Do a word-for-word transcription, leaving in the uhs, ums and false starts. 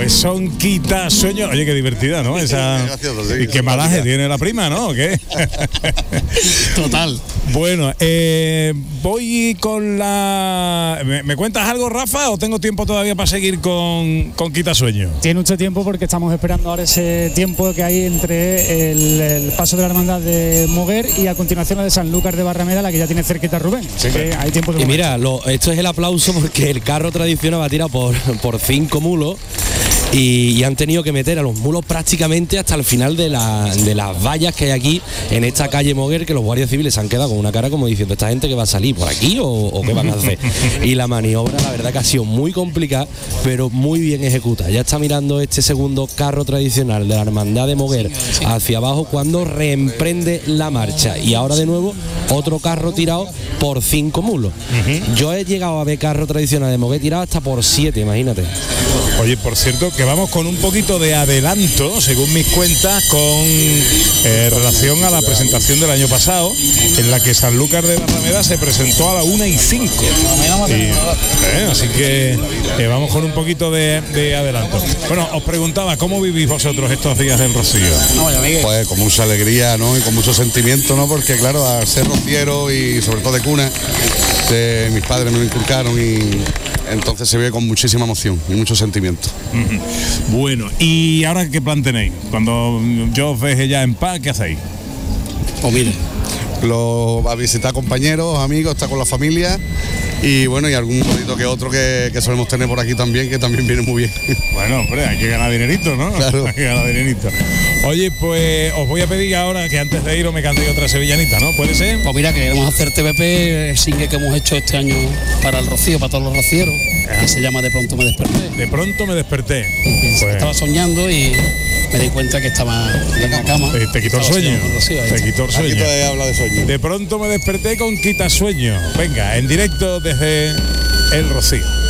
Pues son Quitasueños. Oye, qué divertida, ¿no? Esa. Gracioso, sí, y qué malaje tiene la prima, ¿no? ¿O qué? Total. Bueno, eh, voy con la... ¿Me, ¿Me cuentas algo, Rafa, o tengo tiempo todavía para seguir con, con Quitasueños? Tiene mucho tiempo porque estamos esperando ahora ese tiempo que hay entre el, el paso de la hermandad de Moguer y a continuación la de Sanlúcar de Barrameda, la que ya tiene cerquita Rubén. Así que hay tiempo de Y mira, lo, esto es el aplauso porque el carro tradicional va tirado por, por cinco mulos y, y han tenido que meter a los mulos prácticamente hasta el final de, la, de las vallas que hay aquí en esta calle Moguer, que los guardias civiles se han quedado con una cara como diciendo, ¿esta gente que va a salir por aquí o, o qué van a hacer? Y la maniobra, la verdad que ha sido muy complicada, pero muy bien ejecutada. Ya está mirando este segundo carro tradicional de la hermandad de Moguer hacia abajo cuando reemprende la marcha, y ahora de nuevo otro carro tirado por cinco mulos. Uh-huh. Yo he llegado a ver carro tradicional de Moguer tirado hasta por siete, imagínate. Oye, por cierto, que vamos con un poquito de adelanto, según mis cuentas, con eh, relación a la presentación del año pasado, en la que Sanlúcar de Barrameda se presentó a la una y cinco. Y, eh, así que eh, vamos con un poquito de, de adelanto. Bueno, os preguntaba, ¿cómo vivís vosotros estos días del Rocío? Pues con mucha alegría, ¿no? Y con mucho sentimiento, ¿no? Porque claro, al ser rociero y sobre todo de cuna, de, mis padres me lo inculcaron y entonces se ve con muchísima emoción y mucho sentimiento. Uh-huh. Bueno, ¿y ahora qué plan tenéis? Cuando yo os veis ya en paz, ¿qué hacéis? Pues mire, lo, a visitar compañeros, amigos, estar con la familia y bueno, y algún bonito que otro que, que solemos tener por aquí también, que también viene muy bien. Bueno, hombre, hay que ganar dinerito, ¿no? Claro. Hay que ganar dinerito. Oye, pues os voy a pedir ahora que antes de ir os me cantéis otra sevillanita, ¿no? ¿Puede ser? Pues mira, que queremos hacer T V P, el single que hemos hecho este año para el Rocío, para todos los rocieros, que se llama De pronto me desperté. De pronto me desperté. Pues, estaba soñando y me di cuenta que estaba en la cama. Eh, te quitó el sueño. Rocío, te quitó el sueño. Aquí todavía habla de sueño. De pronto me desperté con Quitasueños. Venga, en directo desde el Rocío.